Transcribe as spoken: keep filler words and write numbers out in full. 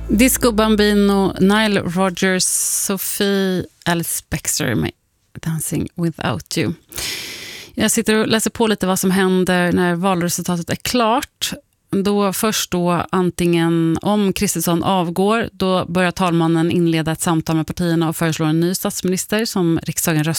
Disco Bambino, Nile Rodgers, Sophie Alice Baxter med Dancing Without You. Jag sitter och läser på lite vad som händer när valresultatet är klart. Då först då antingen om Kristersson avgår, då börjar talmannen inleda ett samtal med partierna och föreslå en ny statsminister som riksdagen röstar